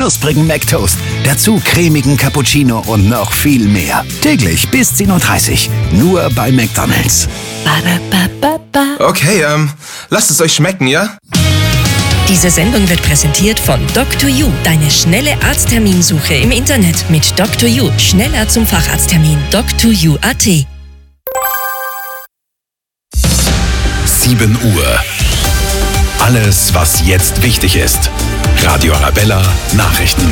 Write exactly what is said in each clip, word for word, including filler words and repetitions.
knusprigen Mac-Toast, dazu cremigen Cappuccino und noch viel mehr. Täglich bis zehn Uhr dreißig, nur bei McDonald's. Okay, ähm, lasst es euch schmecken, ja? Diese Sendung wird präsentiert von Doctor You, deine schnelle Arztterminsuche im Internet mit Doctor You. Schneller zum Facharzttermin. Doctor You Punkt a t. sieben Uhr. Alles, was jetzt wichtig ist. Radio Arabella Nachrichten.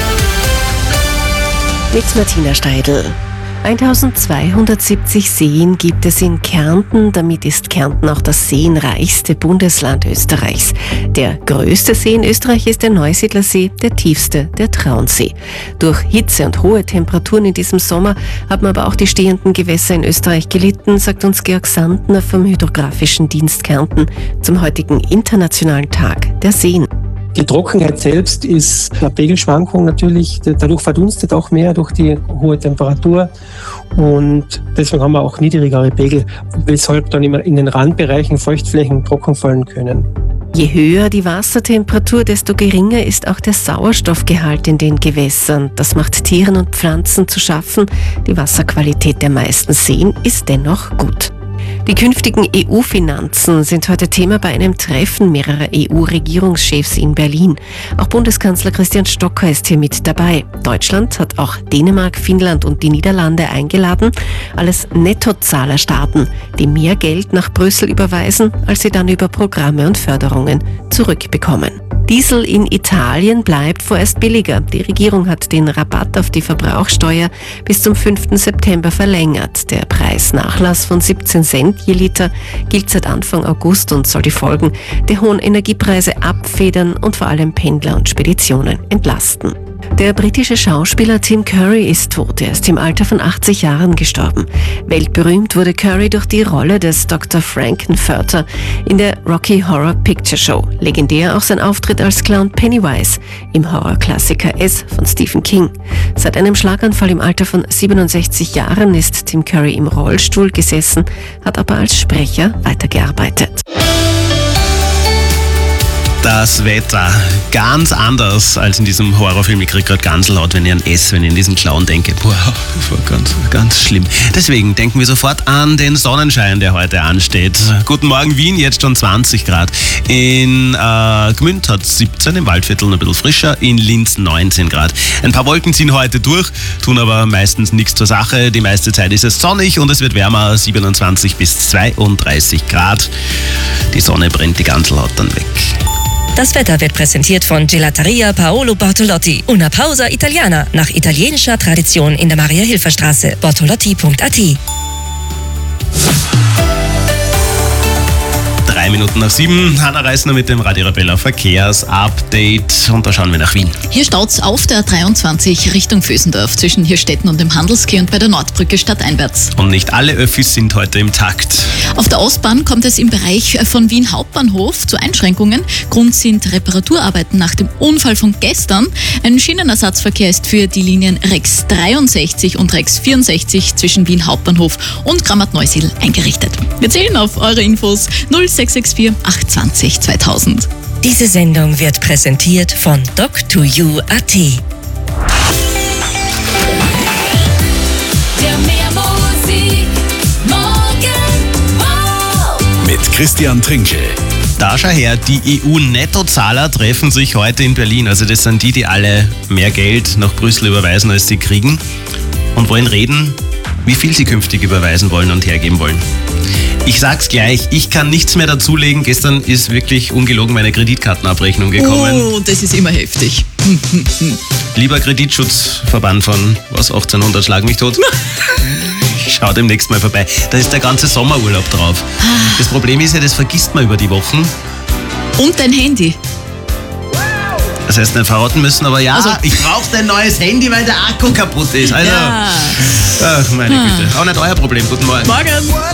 Mit Martina Steidl. eintausendzweihundertsiebzig Seen gibt es in Kärnten. Damit ist Kärnten auch das seenreichste Bundesland Österreichs. Der größte See in Österreich ist der Neusiedlersee, der tiefste der Traunsee. Durch Hitze und hohe Temperaturen in diesem Sommer haben aber auch die stehenden Gewässer in Österreich gelitten, sagt uns Georg Sandner vom Hydrographischen Dienst Kärnten zum heutigen Internationalen Tag der Seen. Die Trockenheit selbst ist eine Pegelschwankung natürlich, dadurch verdunstet auch mehr durch die hohe Temperatur und deswegen haben wir auch niedrigere Pegel, weshalb dann immer in den Randbereichen Feuchtflächen trocken fallen können. Je höher die Wassertemperatur, desto geringer ist auch der Sauerstoffgehalt in den Gewässern. Das macht Tieren und Pflanzen zu schaffen. Die Wasserqualität der meisten Seen ist dennoch gut. Die künftigen E U-Finanzen sind heute Thema bei einem Treffen mehrerer E U-Regierungschefs in Berlin. Auch Bundeskanzler Christian Stocker ist hier mit dabei. Deutschland hat auch Dänemark, Finnland und die Niederlande eingeladen, alles Nettozahlerstaaten, die mehr Geld nach Brüssel überweisen, als sie dann über Programme und Förderungen zurückbekommen. Diesel in Italien bleibt vorerst billiger. Die Regierung hat den Rabatt auf die Verbrauchsteuer bis zum fünften September verlängert. Der Preisnachlass von siebzehn Cent je Liter gilt seit Anfang August und soll die Folgen der hohen Energiepreise abfedern und vor allem Pendler und Speditionen entlasten. Der britische Schauspieler Tim Curry ist tot. Er ist im Alter von achtzig Jahren gestorben. Weltberühmt wurde Curry durch die Rolle des Doktor Frankenfurter in der Rocky Horror Picture Show. Legendär auch sein Auftritt als Clown Pennywise im Horrorklassiker S von Stephen King. Seit einem Schlaganfall im Alter von siebenundsechzig Jahren ist Tim Curry im Rollstuhl gesessen, hat aber als Sprecher weitergearbeitet. Das Wetter ganz anders als in diesem Horrorfilm. Ich kriege gerade ganz laut, wenn ich an S, wenn ich an diesen Clown denke. Boah, das war ganz, ganz schlimm. Deswegen denken wir sofort an den Sonnenschein, der heute ansteht. Guten Morgen Wien, jetzt schon zwanzig Grad. In äh, Gmünd hat es siebzehn, im Waldviertel ein bisschen frischer, in Linz neunzehn Grad. Ein paar Wolken ziehen heute durch, tun aber meistens nichts zur Sache. Die meiste Zeit ist es sonnig und es wird wärmer, siebenundzwanzig bis zweiunddreißig Grad. Die Sonne brennt die ganze Haut dann weg. Das Wetter wird präsentiert von Gelateria Paolo Bortolotti. Una pausa italiana, nach italienischer Tradition in der Maria-Hilfer-Straße. Bortolotti Punkt a t. Drei Minuten nach sieben. Hanna Reisner mit dem Radio Arabella Verkehrsupdate. Und da schauen wir nach Wien. Hier staut's auf der dreiundzwanzig Richtung Vösendorf zwischen Hirstetten und dem Handelskeh und bei der Nordbrücke stadteinwärts. Und nicht alle Öffis sind heute im Takt. Auf der Ostbahn kommt es im Bereich von Wien Hauptbahnhof zu Einschränkungen. Grund sind Reparaturarbeiten nach dem Unfall von gestern. Ein Schienenersatzverkehr ist für die Linien Rex dreiundsechzig und Rex vierundsechzig zwischen Wien Hauptbahnhof und Grammat-Neusiedl eingerichtet. Wir zählen auf eure Infos null sechs sechs vier acht zwei null zweitausend. Diese Sendung wird präsentiert von Doctor You Punkt a t. Mit Christian Trinkel. Da schau her, die E U-Nettozahler treffen sich heute in Berlin. Also das sind die, die alle mehr Geld nach Brüssel überweisen, als sie kriegen. Und wollen reden, wie viel sie künftig überweisen wollen und hergeben wollen. Ich sag's gleich, ich kann nichts mehr dazulegen. Gestern ist wirklich ungelogen meine Kreditkartenabrechnung gekommen. Oh, das ist immer heftig. Lieber Kreditschutzverband von, was, achtzehnhundert, schlag mich tot. Schau demnächst mal vorbei. Da ist der ganze Sommerurlaub drauf. Das Problem ist ja, das vergisst man über die Wochen. Und dein Handy. Das heißt nicht verraten müssen, aber ja, also, ich brauche ein neues Handy, weil der Akku kaputt ist. Also, ja. Ach, meine Güte. Auch nicht euer Problem. Guten Morgen. Morgen.